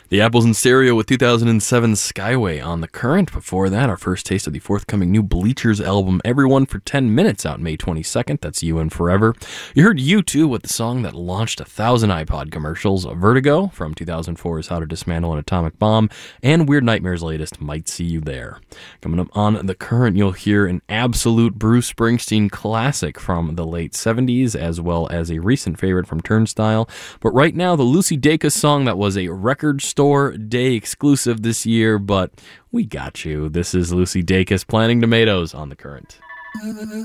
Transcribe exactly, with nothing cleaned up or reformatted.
The Apples in Stereo with two thousand seven Skyway on The Current. Before that, our first taste of the forthcoming new Bleachers album, Everyone for ten minutes, out May twenty-second. That's You and Forever. You heard U two with the song that launched a thousand iPod commercials, Vertigo, from two thousand four's How to Dismantle an Atomic Bomb, and Weird Nightmare's latest, Might See You There. Coming up on The Current, you'll hear an absolute Bruce Springsteen classic from the late seventies, as well as a recent favorite from Turnstile. But right now, the Lucy Dacus song that was a record store day exclusive this year, but we got you. This is Lucy Dacus, Planting Tomatoes on The Current.